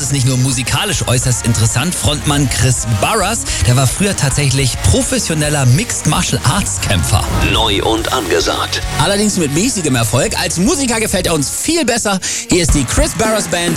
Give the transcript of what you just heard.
ist nicht nur musikalisch äußerst interessant. Frontmann Chris Barras, der war früher tatsächlich professioneller Mixed Martial Arts Kämpfer. Neu und angesagt. Allerdings mit mäßigem Erfolg. Als Musiker gefällt er uns viel besser. Hier ist die Chris Barras Band